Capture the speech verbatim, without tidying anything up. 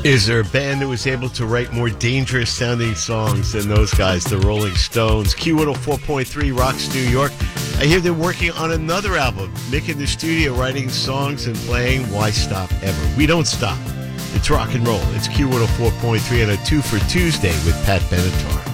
Is there a band that was able to write more dangerous sounding songs than those guys, the Rolling Stones? Q one oh four point three Rocks New York. I hear they're working on another album. Mick in the studio writing songs and playing. Why stop ever? We don't stop. It's rock and roll. It's Q one oh four point three and a two for Tuesday with Pat Benatar.